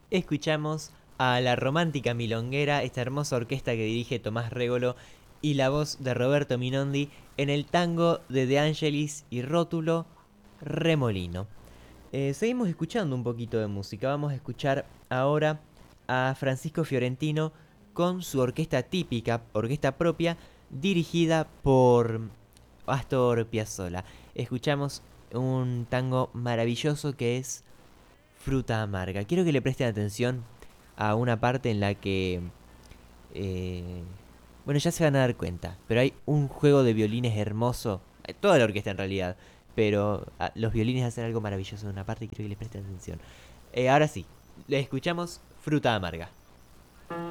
Escuchamos a la romántica milonguera, esta hermosa orquesta que dirige Tomás Régolo y la voz de Roberto Minondi en el tango de De Angelis y Rótulo Remolino. Seguimos escuchando un poquito de música. Vamos a escuchar ahora a Francisco Fiorentino con su orquesta típica, orquesta propia, dirigida por Astor Piazzolla. Escuchamos un tango maravilloso que es Fruta Amarga. Quiero que le presten atención a una parte en la que... eh, bueno, ya se van a dar cuenta, pero hay un juego de violines hermoso. Toda la orquesta en realidad. Pero los violines hacen algo maravilloso en una parte y quiero que le presten atención. Ahora sí, le escuchamos Fruta Amarga.